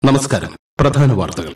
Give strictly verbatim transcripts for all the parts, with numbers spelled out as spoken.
നമസ്കാരം. പ്രധാന വാർത്തകൾ.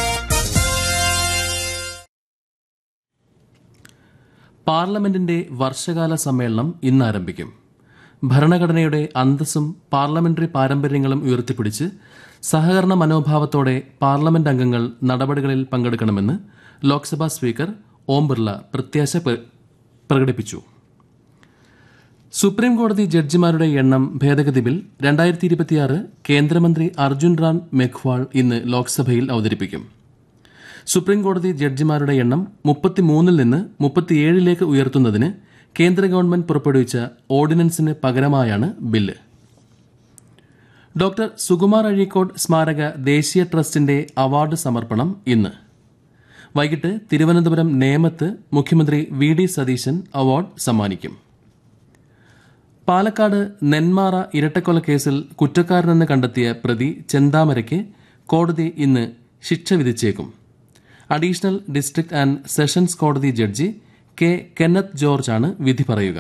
പാർലമെന്റിന്റെ വർഷകാല സമ്മേളനം ഇന്ന് ആരംഭിക്കും. ഭരണഘടനയുടെ അന്തസ്സും പാർലമെന്ററി പാരമ്പര്യങ്ങളും ഉയർത്തിപ്പിടിച്ച് സഹകരണ മനോഭാവത്തോടെ പാർലമെന്റ് അംഗങ്ങൾ നടപടികളിൽ പങ്കെടുക്കണമെന്ന് ലോക്സഭാ സ്പീക്കർ ഓം ബിർള പ്രത്യാശ പ്രകടിപ്പിച്ചു. സുപ്രീംകോടതി ജഡ്ജിമാരുടെ എണ്ണം ഭേദഗതി ബിൽ രണ്ടായിരത്തി ഇരുപത്തിയാറ് കേന്ദ്രമന്ത്രി അർജുൻ റാം മെഘ്വാൾ ഇന്ന് ലോക്സഭയിൽ അവതരിപ്പിക്കും. സുപ്രീംകോടതി ജഡ്ജിമാരുടെ എണ്ണം മുപ്പത്തിമൂന്നിൽ നിന്ന് മുപ്പത്തിയേഴിലേക്ക് ഉയർത്തുന്നതിന് കേന്ദ്ര ഗവൺമെന്റ് പുറപ്പെടുവിച്ച ഓർഡിനൻസിന് പകരമായാണ് ബില്ല്. ഡോക്ടർ സുകുമാർ അഴീക്കോട് സ്മാരക ദേശീയ ട്രസ്റ്റിന്റെ അവാർഡ് സമർപ്പണം ഇന്ന് വൈകിട്ട് തിരുവനന്തപുരം നേമത്ത് മുഖ്യമന്ത്രി വി ഡി സതീശൻ അവാർഡ് സമ്മാനിക്കും. പാലക്കാട് നെന്മാറ ഇരട്ടക്കൊലക്കേസിൽ കുറ്റക്കാരനെന്ന് കണ്ടെത്തിയ പ്രതി ചെന്താമരയ്ക്ക് കോടതി ഇന്ന് ശിക്ഷ വിധിച്ചേക്കും. അഡീഷണൽ ഡിസ്ട്രിക്ട് ആൻഡ് സെഷൻസ് കോടതി ജഡ്ജി കെ കെന്നത്ത് ജോർജാണ് വിധി പറയുക.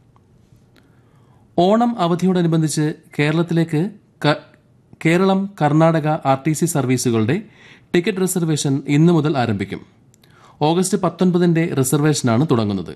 ഓണം അവധിയോടനുബന്ധിച്ച് കേരളത്തിലേക്ക് Keralam Karnataka R T C സർവീസുകളുടെ ticket reservation ഇന്നു മുതൽ ആരംഭിക്കും. ഓഗസ്റ്റ് പത്തൊൻപതിന്റെ റിസർവേഷനാണ് തുടങ്ങുന്നത്.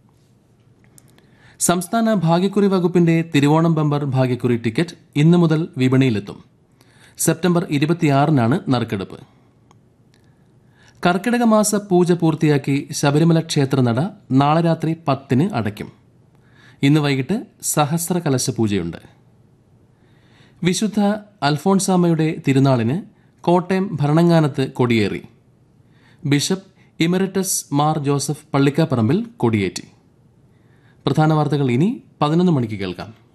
സംസ്ഥാന ഭാഗ്യക്കുറി വകുപ്പിന്റെ തിരുവോണം ബമ്പർ ഭാഗ്യക്കുറി ടിക്കറ്റ് ഇന്നു മുതൽ വിപണിയിലെത്തും. സെപ്റ്റംബർ ഇരുപത്തിയാറിനാണ് നറുക്കെടുപ്പ്. കർക്കിടക മാസ പൂജ പൂർത്തിയാക്കി ശബരിമല ക്ഷേത്രനട നാളെ രാത്രി പത്തിന് അടയ്ക്കും. ഇന്ന് വൈകിട്ട് സഹസ്ര കലശ പൂജയുണ്ട്. വിശുദ്ധ അൽഫോൺസാമയുടെ തിരുനാളിന് കോട്ടയം ഭരണങ്ങാനത്ത് കൊടിയേറി. ബിഷപ്പ് ഇമറിറ്റസ് മാർ ജോസഫ് പള്ളിക്കാപ്പറമ്പിൽ കൊടിയേറ്റി. പ്രധാന വാർത്തകൾ ഇനി പതിനൊന്ന് മണിക്ക് കേൾക്കാം.